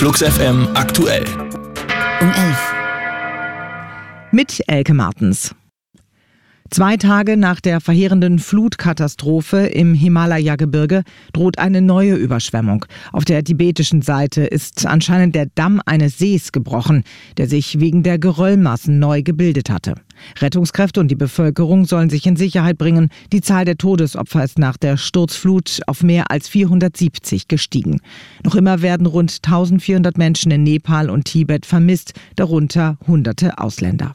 Flux FM aktuell. Um 11. Mit Elke Martens. 2 Tage nach der verheerenden Flutkatastrophe im Himalaya-Gebirge droht eine neue Überschwemmung. Auf der tibetischen Seite ist anscheinend der Damm eines Sees gebrochen, der sich wegen der Geröllmassen neu gebildet hatte. Rettungskräfte und die Bevölkerung sollen sich in Sicherheit bringen. Die Zahl der Todesopfer ist nach der Sturzflut auf mehr als 470 gestiegen. Noch immer werden rund 1400 Menschen in Nepal und Tibet vermisst, darunter Hunderte Ausländer.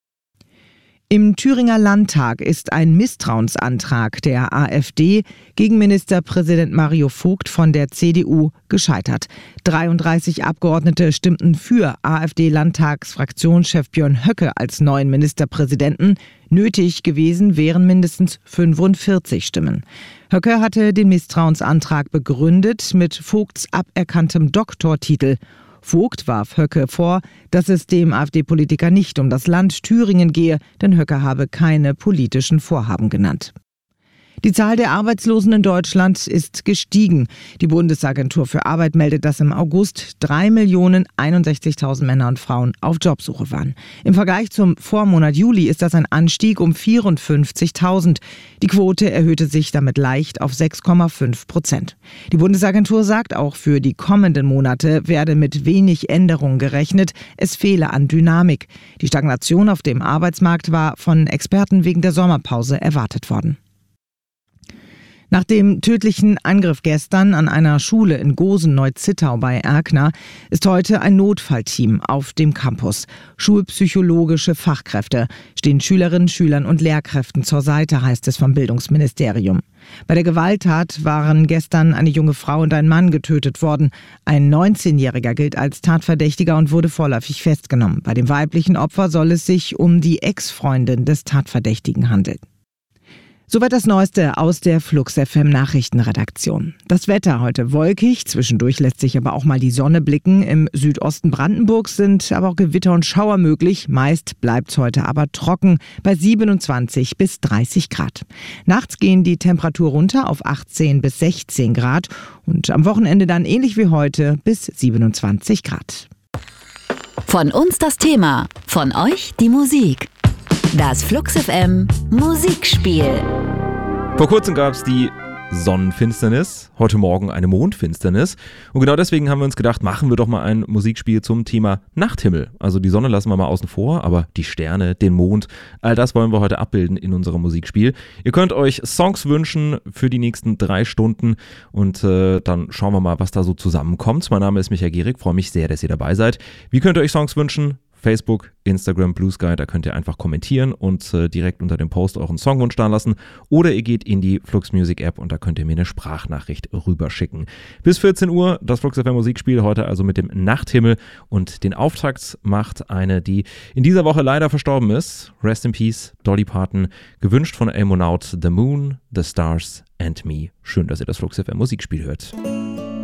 Im Thüringer Landtag ist ein Misstrauensantrag der AfD gegen Ministerpräsident Mario Vogt von der CDU gescheitert. 33 Abgeordnete stimmten für AfD-Landtagsfraktionschef Björn Höcke als neuen Ministerpräsidenten. Nötig gewesen wären mindestens 45 Stimmen. Höcke hatte den Misstrauensantrag begründet mit Vogts aberkanntem Doktortitel. Vogt warf Höcke vor, dass es dem AfD-Politiker nicht um das Land Thüringen gehe, denn Höcke habe keine politischen Vorhaben genannt. Die Zahl der Arbeitslosen in Deutschland ist gestiegen. Die Bundesagentur für Arbeit meldet, dass im August 3.061.000 Männer und Frauen auf Jobsuche waren. Im Vergleich zum Vormonat Juli ist das ein Anstieg um 54.000. Die Quote erhöhte sich damit leicht auf 6,5%. Die Bundesagentur sagt auch, für die kommenden Monate werde mit wenig Änderungen gerechnet. Es fehle an Dynamik. Die Stagnation auf dem Arbeitsmarkt war von Experten wegen der Sommerpause erwartet worden. Nach dem tödlichen Angriff gestern an einer Schule in Gosen-Neuzittau bei Erkner ist heute ein Notfallteam auf dem Campus. Schulpsychologische Fachkräfte stehen Schülerinnen, Schülern und Lehrkräften zur Seite, heißt es vom Bildungsministerium. Bei der Gewalttat waren gestern eine junge Frau und ein Mann getötet worden. Ein 19-Jähriger gilt als Tatverdächtiger und wurde vorläufig festgenommen. Bei dem weiblichen Opfer soll es sich um die Ex-Freundin des Tatverdächtigen handeln. Soweit das Neueste aus der Flux FM Nachrichtenredaktion. Das Wetter heute wolkig, zwischendurch lässt sich aber auch mal die Sonne blicken. Im Südosten Brandenburgs sind aber auch Gewitter und Schauer möglich. Meist bleibt's heute aber trocken bei 27 bis 30 Grad. Nachts gehen die Temperaturen runter auf 18 bis 16 Grad und am Wochenende dann ähnlich wie heute bis 27 Grad. Von uns das Thema, von euch die Musik. Das Flux FM Musikspiel. Vor kurzem gab es die Sonnenfinsternis, heute Morgen eine Mondfinsternis. Und genau deswegen haben wir uns gedacht, machen wir doch mal ein Musikspiel zum Thema Nachthimmel. Also die Sonne lassen wir mal außen vor, aber die Sterne, den Mond, all das wollen wir heute abbilden in unserem Musikspiel. Ihr könnt euch Songs wünschen für die nächsten 3 Stunden und dann schauen wir mal, was da so zusammenkommt. Mein Name ist Michael Gehrig, freue mich sehr, dass ihr dabei seid. Wie könnt ihr euch Songs wünschen? Facebook, Instagram, Blue Sky, da könnt ihr einfach kommentieren und direkt unter dem Post euren Songwunsch da lassen. Oder ihr geht in die Flux Music App und da könnt ihr mir eine Sprachnachricht rüberschicken. Bis 14 Uhr das Flux FM Musikspiel, heute also mit dem Nachthimmel. Und den Auftakt macht eine, die in dieser Woche leider verstorben ist. Rest in Peace, Dolly Parton, gewünscht von Elmonaut, The Moon, The Stars and Me. Schön, dass ihr das Flux FM Musikspiel hört.